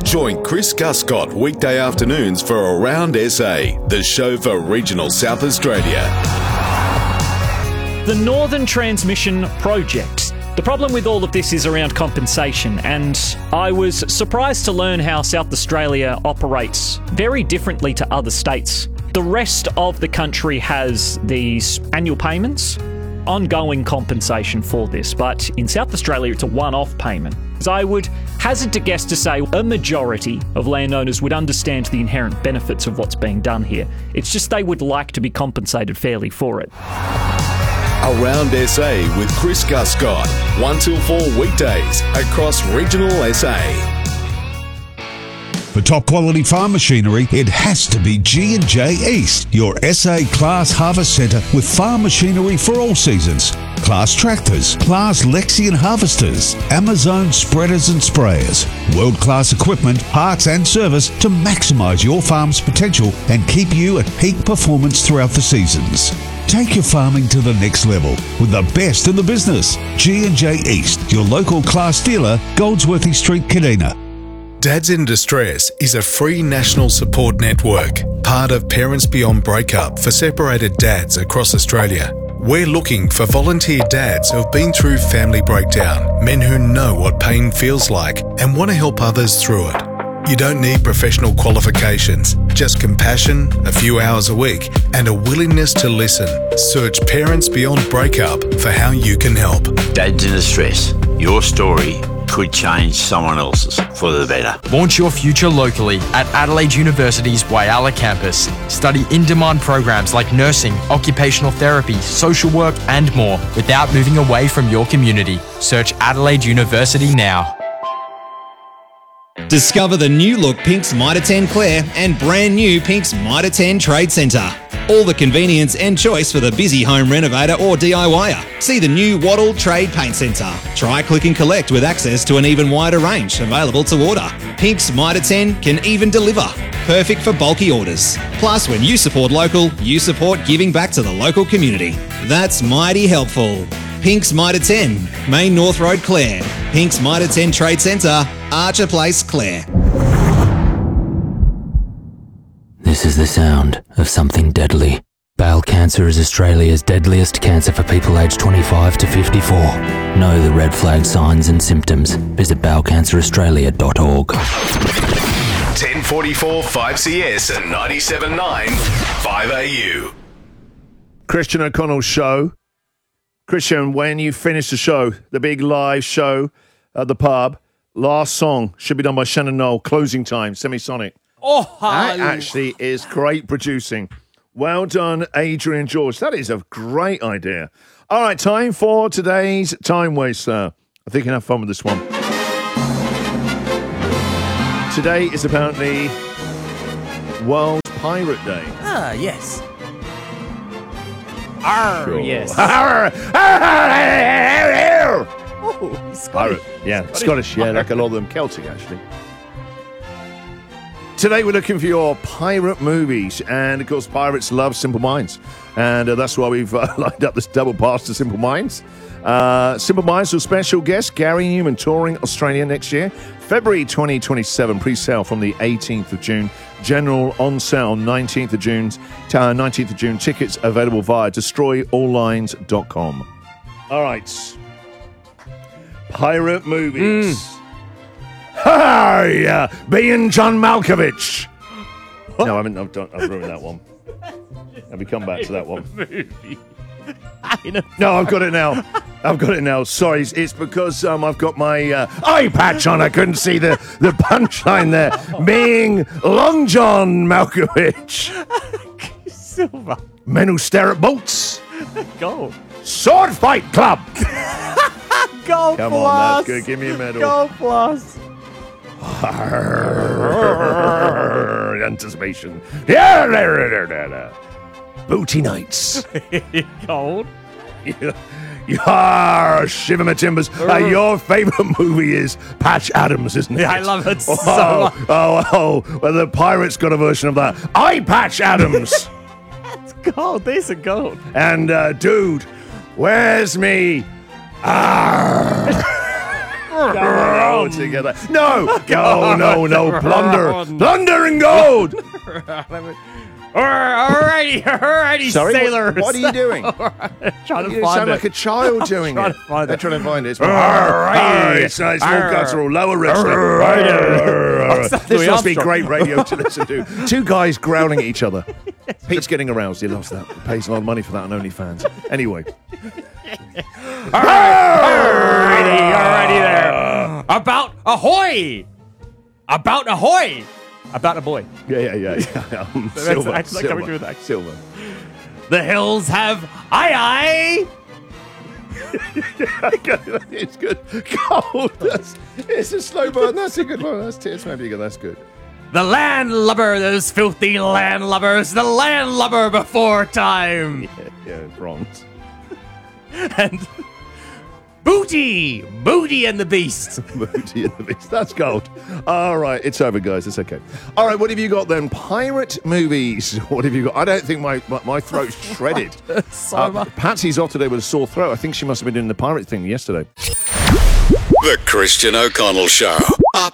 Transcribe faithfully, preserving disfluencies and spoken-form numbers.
Join Chris Guscott weekday afternoons for Around S A, the show for regional South Australia. The Northern Transmission Project. The problem with all of this is around compensation, and I was surprised to learn how South Australia operates very differently to other states. The rest of the country has these annual payments, ongoing compensation for this, but in South Australia it's a one-off payment. So I would hazard to guess to say a majority of landowners would understand the inherent benefits of what's being done here. It's just they would like to be compensated fairly for it. Around S A with Chris Guscott, one till four weekdays across regional S A. For top quality farm machinery, it has to be G and J East, your S A Class Harvest Centre with farm machinery for all seasons. Class tractors, Class Lexion harvesters, Amazon spreaders and sprayers, world-class equipment, parts and service to maximise your farm's potential and keep you at peak performance throughout the seasons. Take your farming to the next level with the best in the business. G and J East, your local Class dealer, Goldsworthy Street, Kadina. Dads in Distress is a free national support network, part of Parents Beyond Breakup for separated dads across Australia. We're looking for volunteer dads who have been through family breakdown, men who know what pain feels like and want to help others through it. You don't need professional qualifications, just compassion, a few hours a week, and a willingness to listen. Search Parents Beyond Breakup for how you can help. Dads in Distress, your story could change someone else's for the better. Launch your future locally at Adelaide University's Whyalla campus. Study in-demand programs like nursing, occupational therapy, social work and more without moving away from your community. Search Adelaide University now. Discover the new look Pink's Mitre ten Clare and brand new Pink's Mitre ten Trade Centre. All the convenience and choice for the busy home renovator or DIYer. See the new Wattle Trade Paint Centre. Try click and collect with access to an even wider range available to order. Pink's Mitre ten can even deliver. Perfect for bulky orders. Plus, when you support local, you support giving back to the local community. That's mighty helpful. Pink's Mitre ten, Main North Road, Clare. Pink's Mitre ten Trade Centre, Archer Place, Clare. This is the sound of something deadly. Bowel cancer is Australia's deadliest cancer for people aged twenty-five to fifty-four. Know the red flag signs and symptoms. Visit bowel cancer australia dot org. ten forty-four five C S and ninety-seven point nine five A U. Christian O'Connell's show. Christian, when you finish the show, the big live show at the pub, last song should be done by Shannon Knoll, Closing Time, Semisonic. Oh, that actually is great producing. Well done, Adrian George. That is a great idea. All right, time for today's Time Waster. I think you can have fun with this one. Today is apparently World Pirate Day. Ah, yes. Arr, Sure. yes. Arr, arr, Oh, Scottish. Pirate. Yeah, Scottish. Yeah, like a lot of them Celtic, actually. Today we're looking for your pirate movies, and of course pirates love Simple Minds, and uh, that's why we've uh, lined up this double pass to Simple Minds. Uh, Simple Minds with special guest Gary Newman touring Australia next year, February twenty twenty-seven, pre-sale from the eighteenth of June, general on sale nineteenth of June, uh, nineteenth of June, tickets available via destroy all lines dot com. All right, pirate movies. Mm. Hi, being John Malkovich. What? No, I haven't. I've, done, I've ruined that one. Let me come back to that one. No, I've got it now. I've got it now. Sorry, it's, it's because um, I've got my uh, eye patch on. I couldn't see the, the punchline there. Being Long John Malkovich. Silver. Men who stare at boats. Gold. Sword Fight Club. Gold Come plus. on, that's good. Give me a medal. Gold plus. Anticipation. Yeah, Booty Nights. Gold. Yeah, Shiver My Timbers. Uh, your favourite movie is Patch Adams, isn't it? Yeah, I love it so oh, much. Oh, oh, well, the Pirates got a version of that. I Patch Adams. That's gold. These are gold. And, uh, dude, where's me? Ah. Roll together. No, no, no, no. Plunder. Plunder and gold. Alrighty, alrighty, Sorry, sailors. What, what are you doing? Trying you to find sound it. like a child doing trying it. to find They're it. trying to find it. Alrighty. It's nice. Small Arr. cultural, lower wrestling. Arr. This must be Armstrong. great radio to listen to. Two guys growling at each other. Pete's getting aroused. He loves that. He pays a lot of money for that on OnlyFans. Anyway. Alrighty, alrighty there. About ahoy! About ahoy! About a boy. Yeah, yeah, yeah. yeah. Um, That's silver, actually silver, coming through that. silver. The hills have aye aye. It's good. Gold. That's, it's a slow burn. That's a good one. That's Tears Maybe good. That's good. The landlubber, those filthy landlubbers, the landlubber before time. Yeah, yeah, bronze. And Booty, Booty and the Beast. Booty and the Beast. That's gold. All right, it's over, guys. It's okay. All right, what have you got then? Pirate movies. What have you got? I don't think my my, my throat's shredded. so uh, much. Patsy's off today with a sore throat. I think she must have been doing the pirate thing yesterday. The Christian O'Connell Show. Up,